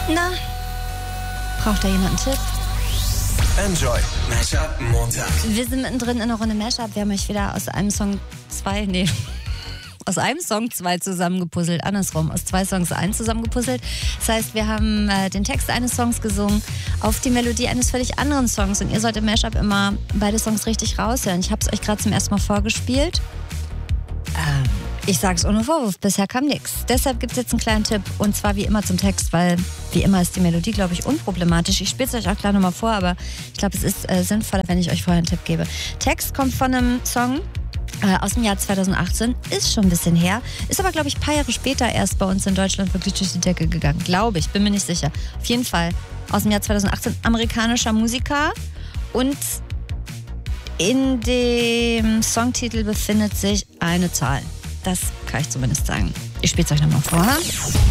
Na, braucht da jemand einen Tipp? Enjoy Mashup Montag. Wir sind mittendrin in einer Runde Mashup. Wir haben euch wieder aus einem Song zwei zusammengepuzzelt. Andersrum, aus 2 Songs einen zusammengepuzzelt. Das heißt, wir haben den Text eines Songs gesungen auf die Melodie eines völlig anderen Songs. Und ihr sollt im Mashup immer beide Songs richtig raushören. Ich habe es euch gerade zum ersten Mal vorgespielt. Ich sag's ohne Vorwurf, bisher kam nichts. Deshalb gibt's jetzt einen kleinen Tipp, und zwar wie immer zum Text, weil wie immer ist die Melodie, glaube ich, unproblematisch. Ich spiele es euch auch gleich nochmal vor, aber ich glaube, es ist sinnvoller, wenn ich euch vorher einen Tipp gebe. Text kommt von einem Song aus dem Jahr 2018, ist schon ein bisschen her, ist aber, glaube ich, ein paar Jahre später erst bei uns in Deutschland wirklich durch die Decke gegangen. Glaube ich, bin mir nicht sicher. Auf jeden Fall aus dem Jahr 2018, amerikanischer Musiker, und in dem Songtitel befindet sich eine Zahl. Das kann ich zumindest sagen. Ich spiele es euch nochmal vor.